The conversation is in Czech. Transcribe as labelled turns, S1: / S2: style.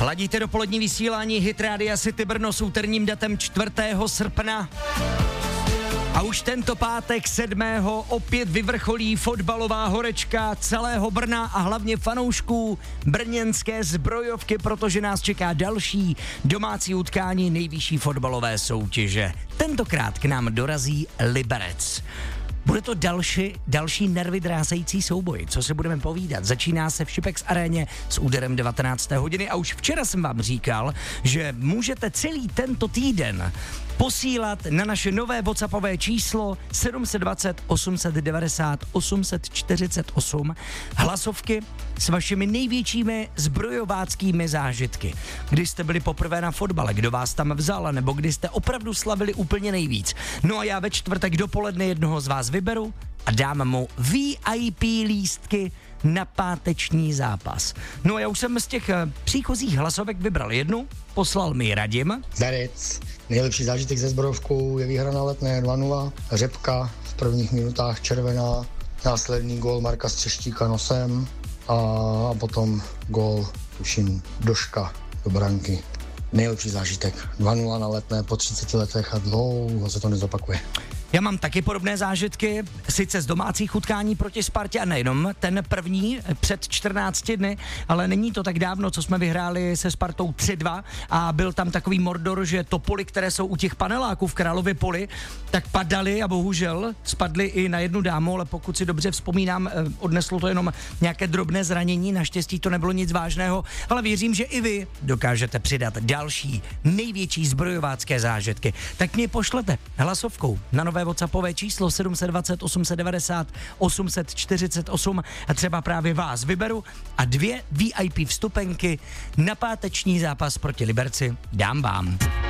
S1: Ladíte dopolední vysílání Hit Rádia City Brno s úterním datem 4. srpna. A už tento pátek 7. opět vyvrcholí fotbalová horečka celého Brna a hlavně fanoušků brněnské zbrojovky, protože nás čeká další domácí utkání nejvyšší fotbalové soutěže. Tentokrát k nám dorazí Liberec. Bude to další nervy drásající souboj, co se budeme povídat. Začíná se v Šipex aréně s úderem 19. hodiny a už včera jsem vám říkal, že můžete celý tento týden posílat na naše nové WhatsAppové číslo 720 890 848 hlasovky s vašimi největšími zbrojováckými zážitky. Kdy jste byli poprvé na fotbale, kdo vás tam vzal, nebo kdy jste opravdu slavili úplně nejvíc. No a já ve čtvrtek dopoledne jednoho z vás vyberu a dám mu VIP lístky na páteční zápas. No a já už jsem z těch příchozích hlasovek vybral jednu, poslal mi Radim.
S2: Darec, nejlepší zážitek ze zbrojovkou je výhra na Letné 2-0, řepka v prvních minutách červená, následný gól Marka Střeštíka nosem a potom gól, tuším, Doška do branky. Nejlepší zážitek. 2-0 na Letné po 30 letech a dlouho se to nezopakuje.
S1: Já mám taky podobné zážitky, sice z domácích utkání proti Spartě a nejenom ten první před 14 dny, ale není to tak dávno, co jsme vyhráli se Spartou 3-2 a byl tam takový mordor, že topoly, které jsou u těch paneláků v Králově Poli, tak padaly a bohužel spadly i na jednu dámu, ale pokud si dobře vzpomínám, odneslo to jenom nějaké drobné zranění, naštěstí to nebylo nic vážného, ale věřím, že i vy dokážete přidat další největší zbrojovácké zážitky. Tak mě pošlete hlasovkou na nové WhatsAppové číslo 720 890 848 a třeba právě vás vyberu a 2 VIP vstupenky na páteční zápas proti Liberci dám vám.